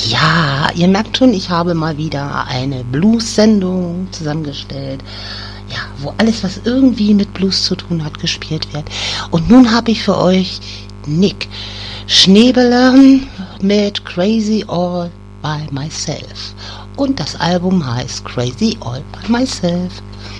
Ja, ihr merkt schon, ich habe mal wieder eine Blues-Sendung zusammengestellt. Ja, wo alles, was irgendwie mit Blues zu tun hat, gespielt wird. Und nun habe ich für euch Nick Schneebeler mit Crazy All by Myself. Und das Album heißt Crazy All by Myself.